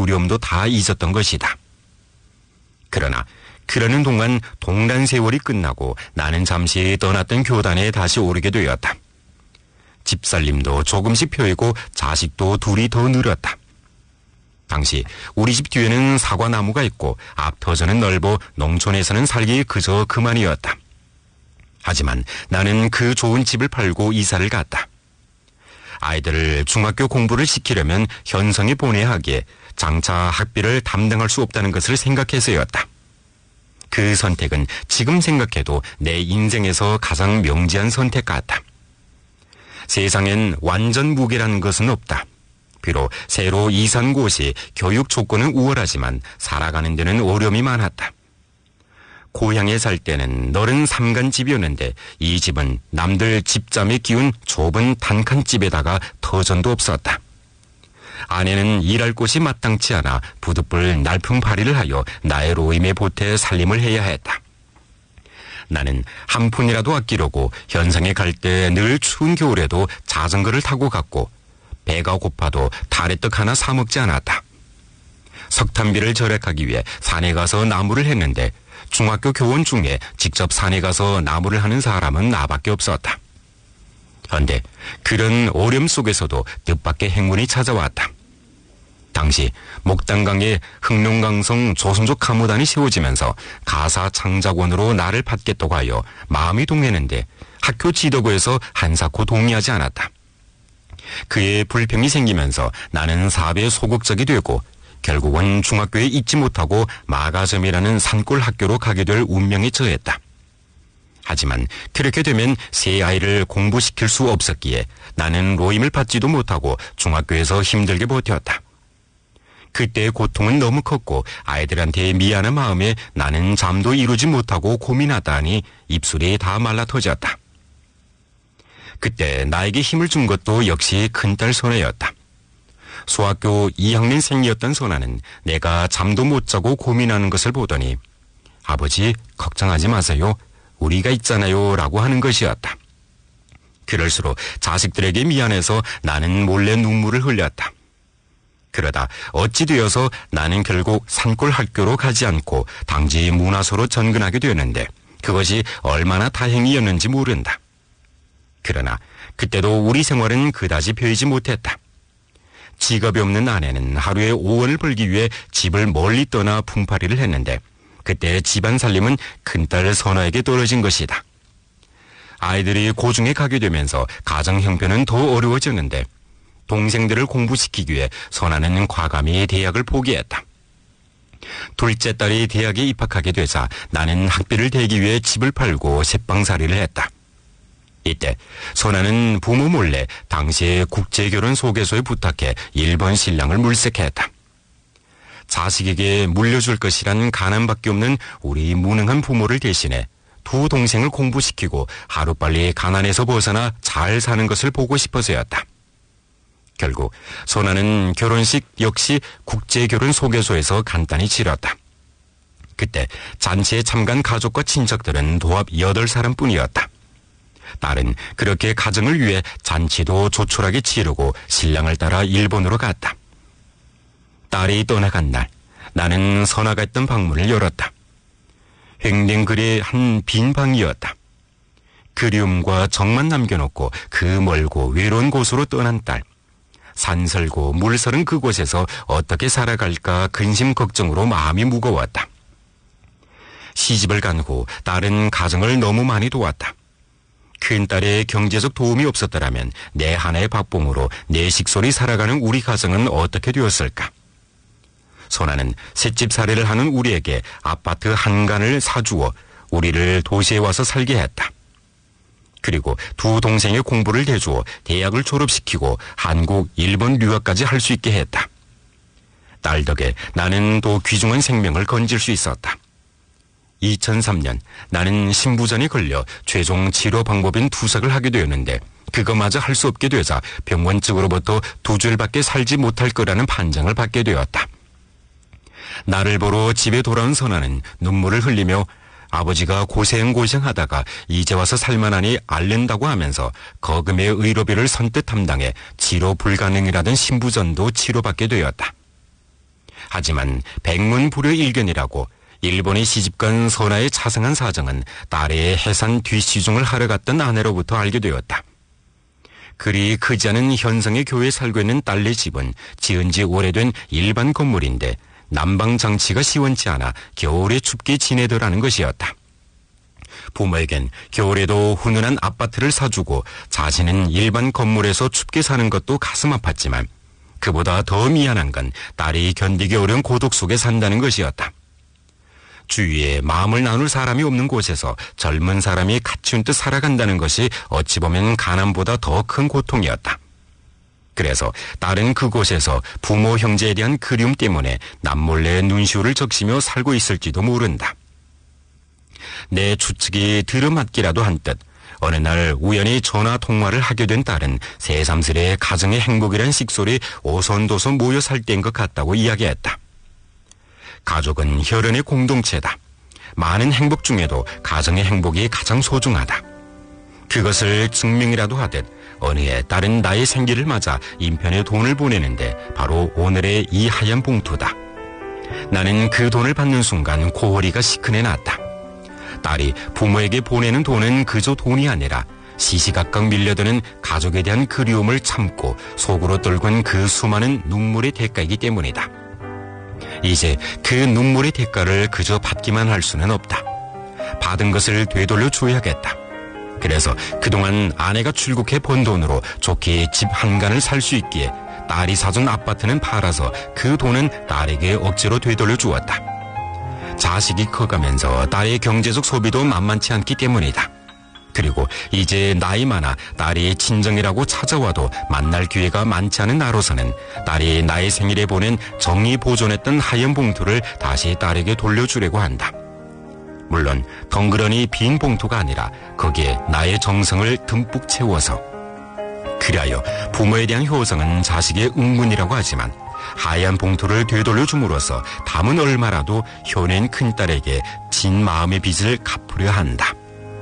두려움도 다 잊었던 것이다. 그러나 그러는 동안 동란 세월이 끝나고 나는 잠시 떠났던 교단에 다시 오르게 되었다. 집살림도 조금씩 펴이고 자식도 둘이 더 늘었다. 당시 우리 집 뒤에는 사과나무가 있고 앞터전은 넓어 농촌에서는 살기 그저 그만이었다. 하지만 나는 그 좋은 집을 팔고 이사를 갔다. 아이들을 중학교 공부를 시키려면 현성에 보내야 하기에 장차 학비를 담당할 수 없다는 것을 생각해서였다. 그 선택은 지금 생각해도 내 인생에서 가장 명지한 선택 같다. 세상엔 완전 무계라는 것은 없다. 비록 새로 이산 곳이 교육 조건은 우월하지만 살아가는 데는 어려움이 많았다. 고향에 살 때는 넓은 삼간집이었는데 이 집은 남들 집잠에 기운 좁은 단칸집에다가 터전도 없었다. 아내는 일할 곳이 마땅치 않아 부득불 날품팔이를 하여 나의 로임에 보태 살림을 해야 했다. 나는 한 푼이라도 아끼려고 현상에 갈 때 늘 추운 겨울에도 자전거를 타고 갔고 배가 고파도 다래떡 하나 사 먹지 않았다. 석탄비를 절약하기 위해 산에 가서 나무를 했는데 중학교 교원 중에 직접 산에 가서 나무를 하는 사람은 나밖에 없었다. 그런데 그런 어려움 속에서도 뜻밖의 행운이 찾아왔다. 당시 목단강에 흑룡강성 조선족 가무단이 세워지면서 가사 창작원으로 나를 받겠다고 하여 마음이 동했는데 학교 지도부에서 한사코 동의하지 않았다. 그의 불평이 생기면서 나는 사업에 소극적이 되고 결국은 중학교에 있지 못하고 마가점이라는 산골 학교로 가게 될 운명에 처했다. 하지만 그렇게 되면 세 아이를 공부시킬 수 없었기에 나는 로임을 받지도 못하고 중학교에서 힘들게 버텼다. 그때의 고통은 너무 컸고 아이들한테 미안한 마음에 나는 잠도 이루지 못하고 고민하다니 입술이 다 말라 터졌다. 그때 나에게 힘을 준 것도 역시 큰딸 선아였다. 소학교 2학년생이었던 선아는 내가 잠도 못 자고 고민하는 것을 보더니 아버지 걱정하지 마세요. 우리가 있잖아요 라고 하는 것이었다. 그럴수록 자식들에게 미안해서 나는 몰래 눈물을 흘렸다. 그러다 어찌 되어서 나는 결국 산골 학교로 가지 않고 당지 문화소로 전근하게 되었는데 그것이 얼마나 다행이었는지 모른다. 그러나 그때도 우리 생활은 그다지 배이지 못했다. 직업이 없는 아내는 하루에 5원을 벌기 위해 집을 멀리 떠나 품팔이를 했는데 그때 집안 살림은 큰딸 선아에게 떨어진 것이다. 아이들이 고중에 가게 되면서 가정 형편은 더 어려워졌는데 동생들을 공부시키기 위해 선아는 과감히 대학을 포기했다. 둘째 딸이 대학에 입학하게 되자 나는 학비를 대기 위해 집을 팔고 새빵살이를 했다. 이때 선아는 부모 몰래 당시의 국제결혼 소개소에 부탁해 일본 신랑을 물색했다. 자식에게 물려줄 것이란 가난밖에 없는 우리 무능한 부모를 대신해 두 동생을 공부시키고 하루빨리 가난에서 벗어나 잘 사는 것을 보고 싶어서였다. 결국 선아는 결혼식 역시 국제결혼 소개소에서 간단히 치렀다. 그때 잔치에 참가한 가족과 친척들은 도합 8사람뿐이었다. 딸은 그렇게 가정을 위해 잔치도 조촐하게 치르고 신랑을 따라 일본으로 갔다. 딸이 떠나간 날 나는 선아가 있던 방문을 열었다. 횡댕그레 한 빈 방이었다. 그리움과 정만 남겨놓고 그 멀고 외로운 곳으로 떠난 딸. 산설고 물설은 그곳에서 어떻게 살아갈까 근심 걱정으로 마음이 무거웠다. 시집을 간 후 딸은 가정을 너무 많이 도왔다. 큰딸의 경제적 도움이 없었더라면 내 하나의 밥봉으로 내 식솔이 살아가는 우리 가정은 어떻게 되었을까? 선아는 셋집살이를 하는 우리에게 아파트 한 간을 사주어 우리를 도시에 와서 살게 했다. 그리고 두 동생의 공부를 대주어 대학을 졸업시키고 한국, 일본 유학까지 할 수 있게 했다. 딸 덕에 나는 또 귀중한 생명을 건질 수 있었다. 2003년 나는 신부전에 걸려 최종 치료 방법인 투석을 하게 되었는데 그거마저 할 수 없게 되자 병원 측으로부터 2주일밖에 살지 못할 거라는 판정을 받게 되었다. 나를 보러 집에 돌아온 선아는 눈물을 흘리며 아버지가 고생하다가 이제 와서 살만하니 앓는다고 하면서 거금의 의료비를 선뜻 담당해 치료 불가능이라던 신부전도 치료받게 되었다. 하지만 백문불여일견이라고 일본에 시집간 선아의 자상한 사정은 딸의 해산 뒷시중을 하러 갔던 아내로부터 알게 되었다. 그리 크지 않은 현성의 교회에 살고 있는 딸네 집은 지은 지 오래된 일반 건물인데 난방 장치가 시원치 않아 겨울에 춥게 지내더라는 것이었다. 부모에겐 겨울에도 훈훈한 아파트를 사주고 자신은 일반 건물에서 춥게 사는 것도 가슴 아팠지만 그보다 더 미안한 건 딸이 견디기 어려운 고독 속에 산다는 것이었다. 주위에 마음을 나눌 사람이 없는 곳에서 젊은 사람이 갇힌 듯 살아간다는 것이 어찌 보면 가난보다 더 큰 고통이었다. 그래서 딸은 그곳에서 부모 형제에 대한 그리움 때문에 남몰래 눈시울을 적시며 살고 있을지도 모른다. 내 추측이 들어맞기라도 한 듯 어느 날 우연히 전화 통화를 하게 된 딸은 새삼스레 가정의 행복이란 식솔이 오손도손 모여 살 때인 것 같다고 이야기했다. 가족은 혈연의 공동체다. 많은 행복 중에도 가정의 행복이 가장 소중하다. 그것을 증명이라도 하듯 어느 해 딸은 나의 생기를 맞아 인편에 돈을 보내는데 바로 오늘의 이 하얀 봉투다. 나는 그 돈을 받는 순간 고허리가 시큰해 났다. 딸이 부모에게 보내는 돈은 그저 돈이 아니라 시시각각 밀려드는 가족에 대한 그리움을 참고 속으로 떨군 그 수많은 눈물의 대가이기 때문이다. 이제 그 눈물의 대가를 그저 받기만 할 수는 없다. 받은 것을 되돌려 줘야겠다. 그래서 그동안 아내가 출국해 번 돈으로 좋게 집 한간을 살 수 있기에 딸이 사준 아파트는 팔아서 그 돈은 딸에게 억지로 되돌려 주었다. 자식이 커가면서 딸의 경제적 소비도 만만치 않기 때문이다. 그리고 이제 나이 많아 딸이 친정이라고 찾아와도 만날 기회가 많지 않은 나로서는 딸이 나의 생일에 보낸 정이 보존했던 하얀 봉투를 다시 딸에게 돌려주려고 한다. 물론 덩그러니 빈 봉투가 아니라 거기에 나의 정성을 듬뿍 채워서. 그리하여 부모에 대한 효성은 자식의 응문이라고 하지만 하얀 봉투를 되돌려 줌으로써 담은 얼마라도 효낸 큰딸에게 진 마음의 빚을 갚으려 한다.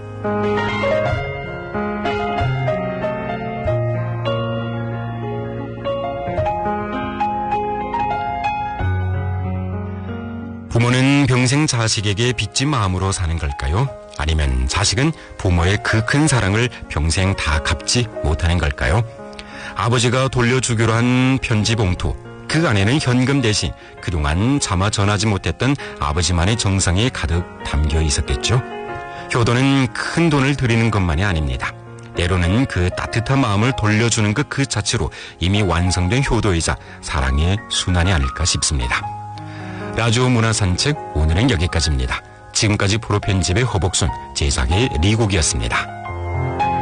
부모는 평생 자식에게 빚진 마음으로 사는 걸까요? 아니면 자식은 부모의 그 큰 사랑을 평생 다 갚지 못하는 걸까요? 아버지가 돌려주기로 한 편지 봉투, 그 안에는 현금 대신 그동안 차마 전하지 못했던 아버지만의 정성이 가득 담겨 있었겠죠? 효도는 큰 돈을 드리는 것만이 아닙니다. 때로는 그 따뜻한 마음을 돌려주는 것 그 자체로 이미 완성된 효도이자 사랑의 순환이 아닐까 싶습니다. 라디오 문화산책 오늘은 여기까지입니다. 지금까지 프로 편집의 허복순, 제작의 리곡이었습니다.